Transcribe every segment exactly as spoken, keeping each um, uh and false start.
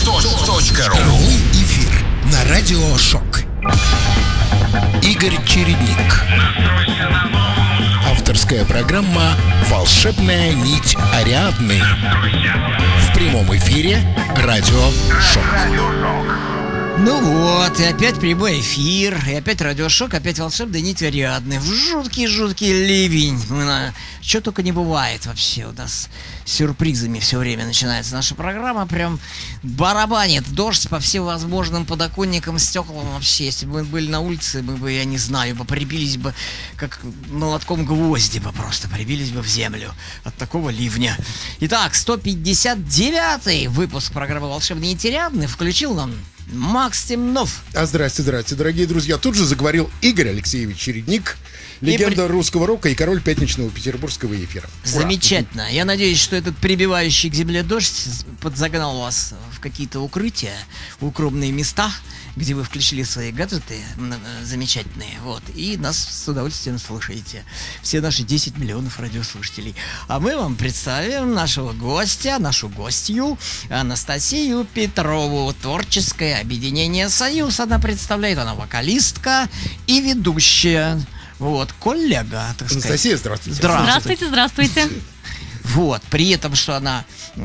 Прямой эфир на Радио Шок. Игорь Чередник. Авторская программа «Волшебная нить Ариадны». В прямом эфире Радио Шок. Ну вот, и опять прямой эфир, и опять радиошок, опять волшебная нить Ариадны. В жуткий-жуткий ливень. Мы на... Что только не бывает вообще у нас. С сюрпризами все время начинается наша программа. Прям барабанит дождь по всем возможным подоконникам, стеклам вообще. Если бы мы были на улице, мы бы, я не знаю, бы прибились бы, как молотком гвозди бы просто, прибились бы в землю от такого ливня. Итак, сто пятьдесят девятый выпуск программы «Волшебные нити Ариадны» включил нам Макс Темнов. А здрасте, здрасте, дорогие друзья. Тут же заговорил Игорь Алексеевич Чередник, легенда при... русского рока и король пятничного петербургского эфира. Ура. Замечательно. Я надеюсь, что этот прибивающий к земле дождь подзагнал вас в какие-то укрытия, укромные места, где вы включили свои гаджеты замечательные, вот, и нас с удовольствием слушаете. Все наши десять миллионов радиослушателей. А мы вам представим нашего гостя, нашу гостью Анастасию Петрову. Творческое объединение «Союз» она представляет. Она вокалистка и ведущая. Вот, коллега, так сказать. Анастасия, здравствуйте. Здравствуйте, здравствуйте. Вот, при этом, что она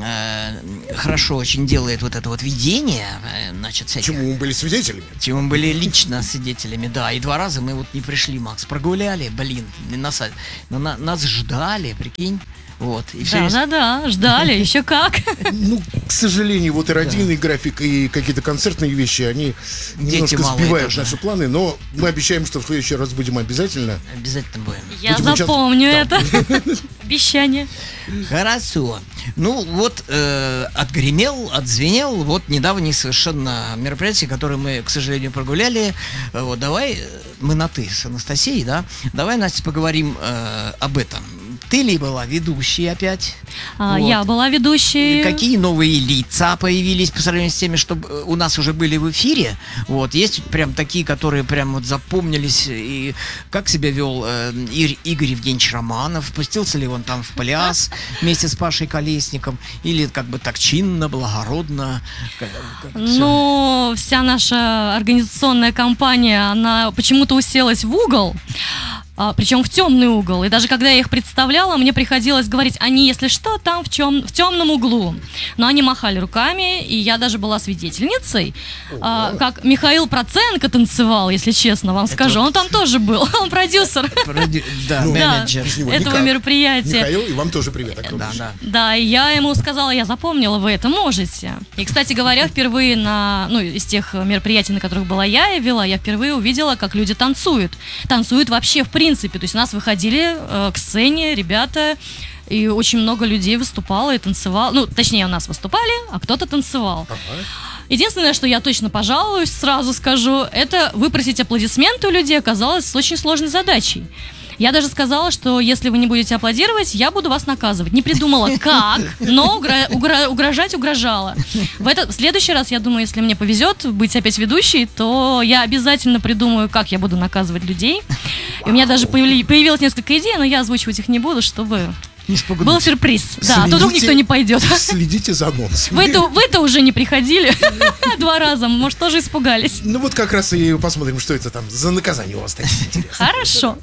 э, хорошо очень делает вот это вот ведение, э, значит, всяких... Чему мы были свидетелями? Чему мы были лично свидетелями, да. И два раза мы вот не пришли, Макс, прогуляли, блин, нас, но на, нас ждали, прикинь. Вот, и все да, есть... да, да, ждали, еще как. Ну, к сожалению, вот и родийный график, и какие-то концертные вещи, они немножко сбивают наши планы, но мы обещаем, что в следующий раз будем обязательно. Обязательно будем. Я запомню это. Обещание. Хорошо. Ну, вот э, отгремел, отзвенел, вот недавнее совершенно мероприятие, которое мы, к сожалению, прогуляли. Вот, давай, мы на «ты» с Анастасией, да? Давай, Настя, поговорим э, об этом. Ты ли была ведущей опять? А, вот. Я была ведущей. Какие новые лица появились по сравнению с теми, что у нас уже были в эфире? Вот, есть прям такие, которые прям вот запомнились. И как себя вел э, Игорь Евгеньевич Романов? Пустился ли он там в пляс вместе с Пашей Колесником? Или как бы так чинно, благородно? Как, как, ну, вся наша организационная компания, она почему-то уселась в угол. А, причем в темный угол. И даже когда я их представляла, мне приходилось говорить: они, если что, там в, чем, в темном углу. Но они махали руками, и я даже была свидетельницей, а, как Михаил Проценко танцевал, если честно вам это скажу. Он там тоже был, он продюсер. Проди... Да, ну, менеджер этого мероприятия. Михаил, и вам тоже привет. Да, да. Да, и я ему сказала: я запомнила, вы это можете. И, кстати говоря, впервые на, ну, из тех мероприятий, на которых была я и вела, я впервые увидела, как люди танцуют. Танцуют вообще в принципе. В принципе, то есть у нас выходили э, к сцене ребята, и очень много людей выступало и танцевало. Ну, точнее, у нас выступали, а кто-то танцевал. Ага. Единственное, что я точно пожалуюсь, сразу скажу, это выпросить аплодисменты у людей оказалось очень сложной задачей. Я даже сказала, что если вы не будете аплодировать, я буду вас наказывать. Не придумала как, но угро- угро- угрожать угрожала. В, это, в следующий раз, я думаю, если мне повезет быть опять ведущей, то я обязательно придумаю, как я буду наказывать людей. И у меня даже появили, появилось несколько идей, но я озвучивать их не буду, чтобы... Был сюрприз. Да, следите, а то вдруг никто не пойдет. Следите за анонсом. Вы-то, вы-то уже не приходили два раза, может, тоже испугались. Ну вот как раз и посмотрим, что это там за наказание у вас такие интересные. Хорошо.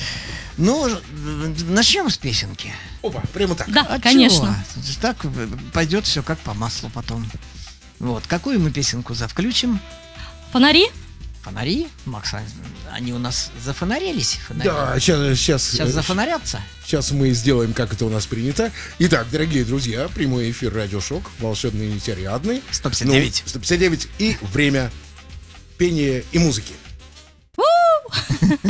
Ну, начнем с песенки. Опа, прямо так. Да, а конечно. Чего? Так пойдет все как по маслу потом. Вот, какую мы песенку завключим? Фонари? Фонари, Макс, они у нас зафонарились. Фонари. Да, сейчас, сейчас, сейчас зафонарятся. Сейчас мы сделаем, как это у нас принято. Итак, дорогие друзья, прямой эфир Радио Шок, волшебные нити Ариадны. сто пятьдесят девять. Ну, сто пятьдесят девять и время пения и музыки.